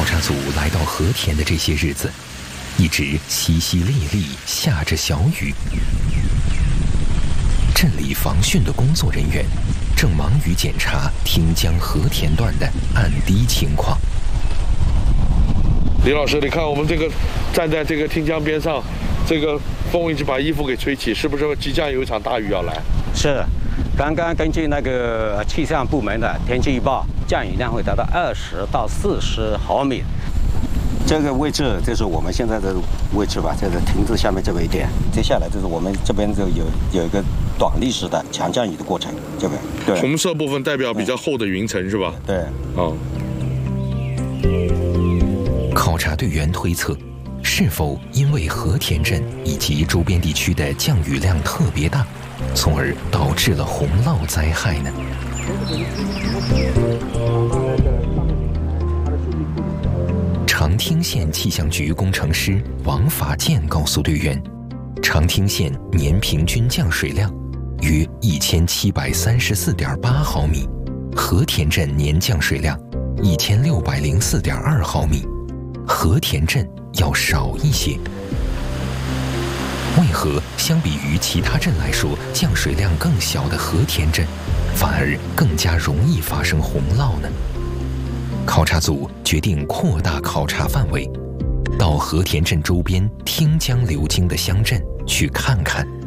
考察组来到和田的这些日子，一直淅淅沥沥下着小雨。镇里防汛的工作人员正忙于检查汀江和田段的岸堤情况。 李老师，你看我们这个站在这个汀江边上，这个风已经把衣服给吹起，是不是即将有一场大雨要来？ 是，刚刚根据那个气象部门的天气预报，降雨量会达到20到40毫米。这个位置就是我们现在的位置吧，在这亭子下面这么一点。接下来就是我们这边就有一个短历史的强降雨的过程，这边。对。 红色部分代表比较厚的云层是吧？ 对。 哦。 考察队员推测，是否因为和田镇以及周边地区的降雨量特别大，从而导致了洪涝灾害呢？长汀县气象局工程师王法建告诉队员，长汀县年平均降水量约1734.8毫米，和田镇年降水量1604.2毫米，和田镇要少一些。为何相比于其他镇来说，降水量更小的和田镇反而更加容易发生洪涝呢？考察组决定扩大考察范围，到和田镇周边汀江流经的乡镇去看看。